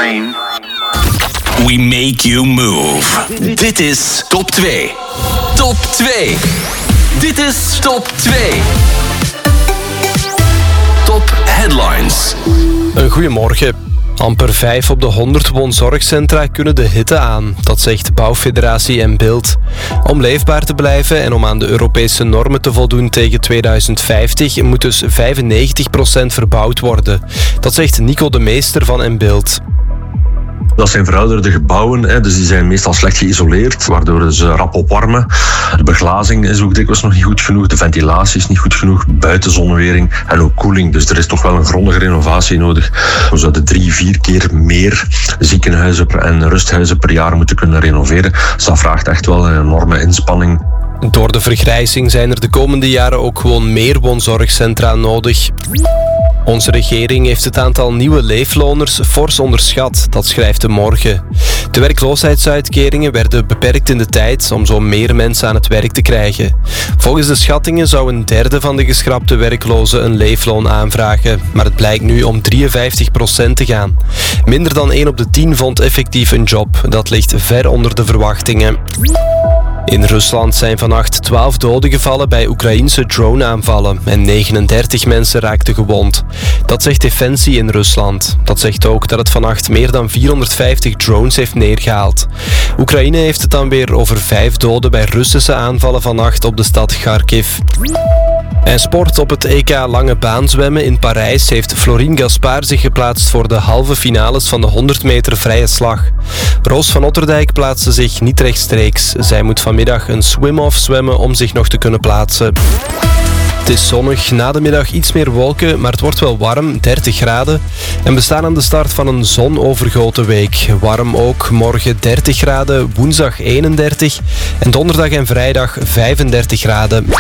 brain. We make you move. Dit is Top 2. Top 2. Dit is Top 2. Top Headlines. Goedemorgen. Amper 5 op de 100 woonzorgcentra kunnen de hitte aan. Dat zegt Bouwfederatie en Beeld. Om leefbaar te blijven en om aan de Europese normen te voldoen tegen 2050... moet dus 95% verbouwd worden. Dat zegt Nico de Meester van en Beeld. Dat zijn verouderde gebouwen, dus die zijn meestal slecht geïsoleerd, waardoor ze rap opwarmen. De beglazing is ook dikwijls nog niet goed genoeg, de ventilatie is niet goed genoeg, buitenzonnewering en ook koeling. Dus er is toch wel een grondige renovatie nodig. We zouden 3-4 keer meer ziekenhuizen en rusthuizen per jaar moeten kunnen renoveren. Dus dat vraagt echt wel een enorme inspanning. Door de vergrijzing zijn er de komende jaren ook gewoon meer woonzorgcentra nodig. Onze regering heeft het aantal nieuwe leefloners fors onderschat, dat schrijft De Morgen. De werkloosheidsuitkeringen werden beperkt in de tijd om zo meer mensen aan het werk te krijgen. Volgens de schattingen zou een derde van de geschrapte werklozen een leefloon aanvragen, maar het blijkt nu om 53% te gaan. Minder dan 1 op de 10 vond effectief een job. Dat ligt ver onder de verwachtingen. In Rusland zijn vannacht 12 doden gevallen bij Oekraïense drone-aanvallen en 39 mensen raakten gewond. Dat zegt Defensie in Rusland. Dat zegt ook dat het vannacht meer dan 450 drones heeft neergehaald. Oekraïne heeft het dan weer over 5 doden bij Russische aanvallen vannacht op de stad Kharkiv. En sport op het EK lange baan zwemmen in Parijs heeft Florine Gaspard zich geplaatst voor de halve finales van de 100 meter vrije slag. Roos van Otterdijk plaatste zich niet rechtstreeks. Zij moet vanmiddag een swim-off zwemmen om zich nog te kunnen plaatsen. Het is zonnig, na de middag iets meer wolken, maar het wordt wel warm, 30 graden. En we staan aan de start van een zonovergoten week. Warm ook, morgen 30 graden, woensdag 31 en donderdag en vrijdag 35 graden.